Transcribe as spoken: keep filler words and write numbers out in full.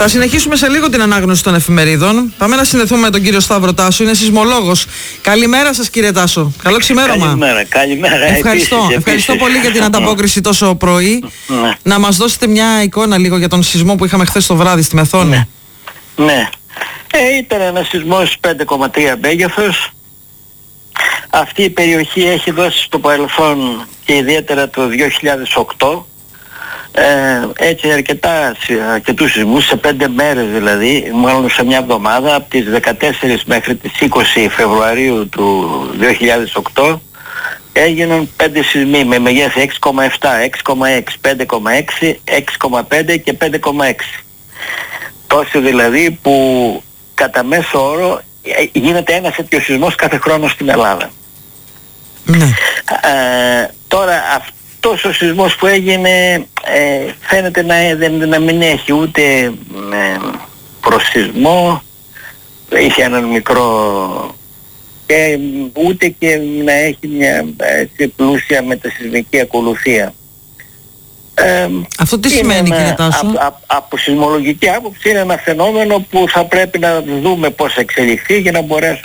Θα συνεχίσουμε σε λίγο την ανάγνωση των εφημερίδων. Πάμε να συνδεθούμε με τον κύριο Σταύρο Τάσο, είναι σεισμολόγος. Καλημέρα σας κύριε Τάσο. Καλό ξημέρωμα. Καλημέρα, καλημέρα. Ευχαριστώ, επίσης, ευχαριστώ επίσης. πολύ για την ανταπόκριση τόσο πρωί. Ναι. Να μας δώσετε μια εικόνα λίγο για τον σεισμό που είχαμε χθες το βράδυ στη Μεθόνη. Ναι. ναι. Ε, ήταν ένα σεισμός πέντε κόμμα τρία μέγεθος. Αυτή η περιοχή έχει δώσει στο παρελθόν και ιδιαίτερα το δύο χιλιάδες οκτώ ε, έτσι αρκετά, αρκετούς σεισμούς σε πέντε μέρες δηλαδή, μάλλον σε μια εβδομάδα, από τις δεκατέσσερις μέχρι τις είκοσι Φεβρουαρίου του δύο χιλιάδες οκτώ έγιναν πέντε σεισμοί με μεγέθη έξι κόμμα επτά, έξι κόμμα έξι, πέντε κόμμα έξι, έξι κόμμα πέντε και πέντε κόμμα έξι. Τόσοι δηλαδή που κατά μέσο όρο γίνεται ένας τέτοιος σεισμός κάθε χρόνο στην Ελλάδα. Ναι. Ε, τώρα αυτός ο σεισμός που έγινε ε, φαίνεται να, δεν, να μην έχει ούτε ε, προσεισμό, είχε έναν μικρό και ούτε και να έχει μια έτσι, πλούσια μετασεισμική ακολουθία. Ε, Αυτό τι σημαίνει ένα, κύριε Τάσο? από, από, από σεισμολογική άποψη είναι ένα φαινόμενο που θα πρέπει να δούμε πώς εξελιχθεί για να μπορέσουμε